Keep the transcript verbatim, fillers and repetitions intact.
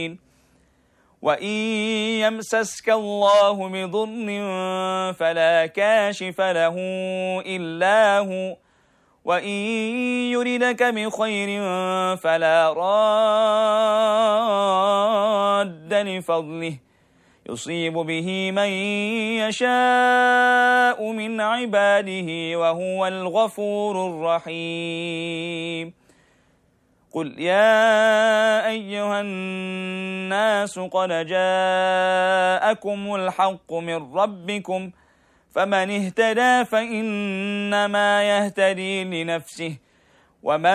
وإن يمسسك الله بضر فلا كاشف له إلا هو وإن يردك بخير فلا راد لفضله يصيب به من يشاء من عباده وهو الغفور الرحيم. قل يا أيها الناس قد جاءكم الحق من ربكم فمن اهتدى فإنما يهتدي لنفسه ومن